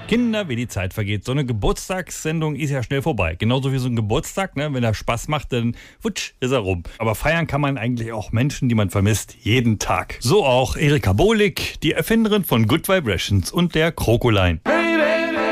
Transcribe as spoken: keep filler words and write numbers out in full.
Kinder, wie die Zeit vergeht. So eine Geburtstagssendung ist ja schnell vorbei. Genauso wie so ein Geburtstag, ne? Wenn er Spaß macht, dann wutsch, ist er rum. Aber feiern kann man eigentlich auch Menschen, die man vermisst, jeden Tag. So auch Erika Bohlig, die Erfinderin von Good Vibrations und der Krokolein.